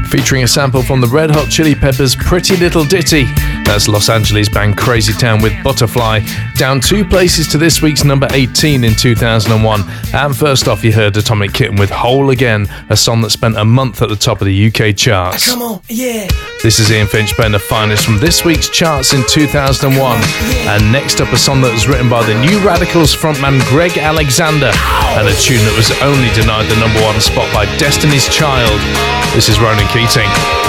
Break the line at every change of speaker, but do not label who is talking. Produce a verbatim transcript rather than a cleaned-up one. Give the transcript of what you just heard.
featuring a sample from the Red Hot Chili Peppers' Pretty Little Ditty. That's Los Angeles band Crazy Town with Butterfly, down two places to this week's number eighteen in two thousand one. And first off, you heard Atomic Kitten with Whole Again, a song that spent a month at the top of the U K charts.
Come on, yeah.
This is Ian Finch playing the finest from this week's charts in two thousand one. And next up, a song that was written by the New Radicals frontman Greg Alexander, and a tune that was only denied the number one spot by Destiny's Child. This is Ronan Keating.